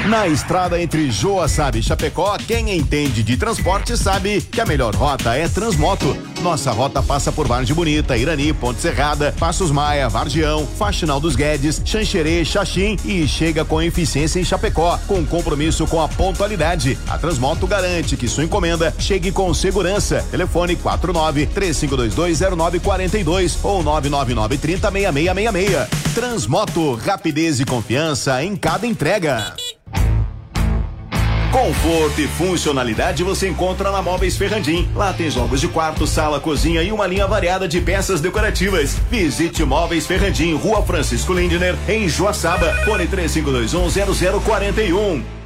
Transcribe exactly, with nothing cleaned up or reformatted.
Na estrada entre Joaçaba e Chapecó, quem entende de transporte sabe que a melhor rota é Transmoto. Nossa rota passa por Vargem Bonita, Irani, Ponte Serrada, Passos Maia, Vargião, Faxinal dos Guedes, Xanxerê, Xaxim e chega com eficiência em Chapecó, com compromisso com a pontualidade. A Transmoto garante que sua encomenda chegue com segurança. Telefone quatro nove três cinco dois dois zero nove quatro dois ou nove nove nove três zero seis seis seis seis. Transmoto, rapidez e confiança em cada entrega. Conforto e funcionalidade você encontra na Móveis Ferrandim. Lá tem jogos de quarto, sala, cozinha e uma linha variada de peças decorativas. Visite Móveis Ferrandim, Rua Francisco Lindner, em Joaçaba. Fone três cinco dois um zero zero quatro um.